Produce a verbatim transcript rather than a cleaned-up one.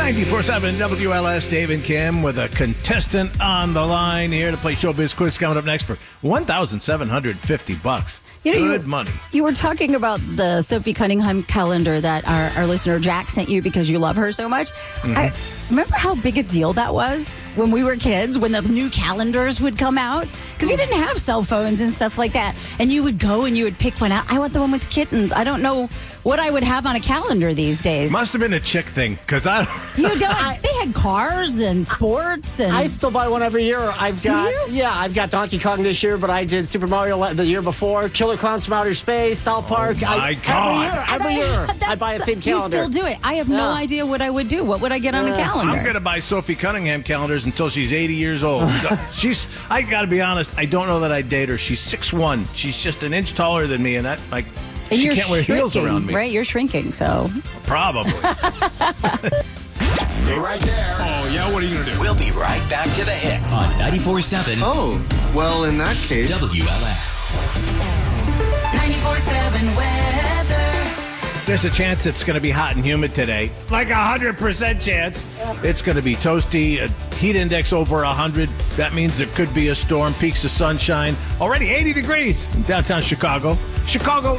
ninety-four point seven W L S, Dave and Kim with a contestant on the line here to play Showbiz Quiz coming up next for one thousand seven hundred fifty bucks. You know, Good you, money. You were talking about the Sophie Cunningham calendar that our, our listener Jack sent you because you love her so much. Mm-hmm. I remember how big a deal that was when we were kids, when the new calendars would come out? Because we didn't have cell phones and stuff like that. And you would go and you would pick one out. I want the one with kittens. I don't know what I would have on a calendar these days. Must have been a chick thing, because I don't... You don't... I, they had cars and sports and... I still buy one every year. I've got... Do you? Yeah, I've got Donkey Kong this year, but I did Super Mario the year before, Killer Clowns from Outer Space, South Park. Oh, my I, God. Every year, every year, I buy a themed calendar. You still do it. I have yeah. no idea what I would do. What would I get on yeah. a calendar? I'm going to buy Sophie Cunningham calendars until she's eighty years old. She's... I got to be honest, I don't know that I'd date her. She's six one. She's just an inch taller than me, and that, like... And she you're can't wear heels around me. Right? You're shrinking, so... Probably. Stay right there. Oh, yeah? What are you going to do? We'll be right back to the hits on ninety-four point seven Oh, well, in that case... W L S. ninety-four point seven weather. There's a chance it's going to be hot and humid today. Like a one hundred percent chance. It's going to be toasty, a heat index over one hundred. That means there could be a storm, peaks of sunshine. Already eighty degrees in downtown Chicago. Chicago